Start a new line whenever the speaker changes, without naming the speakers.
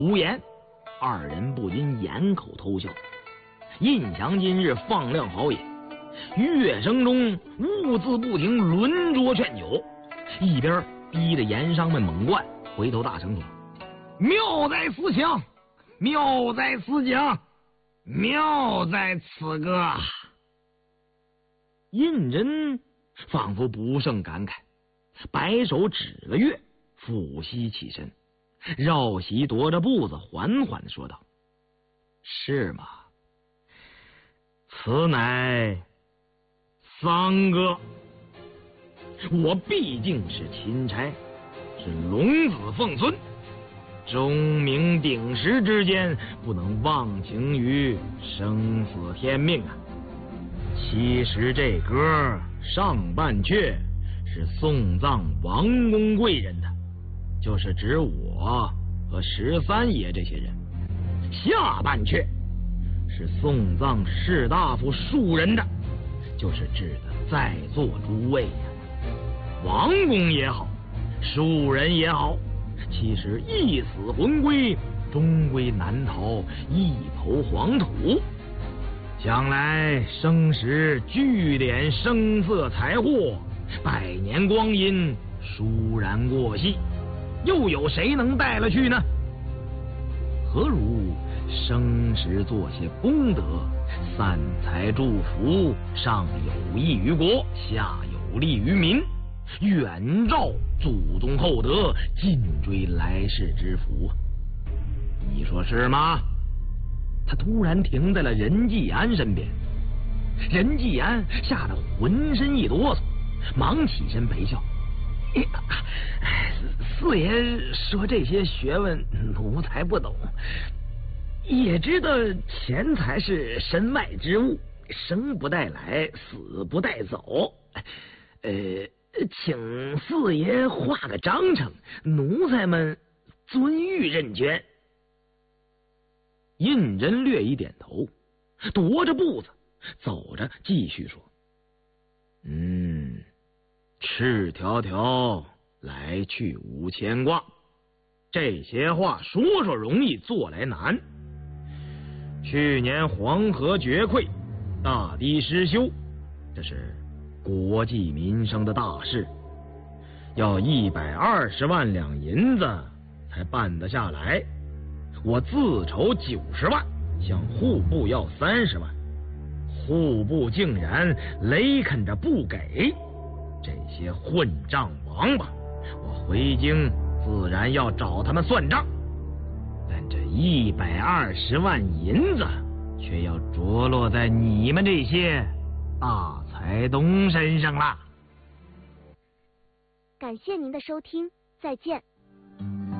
无言，二人不禁掩口偷笑。印祥今日放量豪饮，乐声中兀自不停轮酌劝酒，一边逼着盐商们猛灌，回头大声说：“妙在此腔，妙在此讲，妙在此歌。”胤禛仿佛不胜感慨，摆手指了月，俯膝起身，绕席踱着步子，缓缓地说道：“是吗？此乃丧歌。我毕竟是钦差，是龙子凤孙，钟鸣鼎食之间，不能忘情于生死天命啊。其实这歌上半阙是送葬王公贵人的，就是指我和13爷这些人；下半阙是送葬士大夫数人的，就是指的在座诸位呀。王公也好，庶人也好，其实一死魂归，终归难逃一抔黄土。将来生时聚敛声色财货，100年光阴倏然过隙，又有谁能带了去呢？何如生时做些功德，散财祝福，上有益于国，下有利于民，远照祖宗厚德，尽追来世之福。你说是吗？他突然停在了任继安身边，任继安吓得浑身一哆嗦，忙起身陪笑：“四爷说这些学问奴才不懂，也知道钱财是身外之物，生不带来，死不带走。请四爷画个章程，奴才们遵谕认捐。”胤禛略一点头，踱着步子走着，继续说：“赤条条来去无牵挂，这些话说说容易，做来难。去年黄河决溃，大堤失修，这是国计民生的大事，要120万两银子才办得下来。我自筹90万，向户部要30万，户部竟然雷肯着不给。这些混账王八，我回京自然要找他们算账，但这120万银子却要着落在你们这些大财东身上了。
感谢您的收听，再见。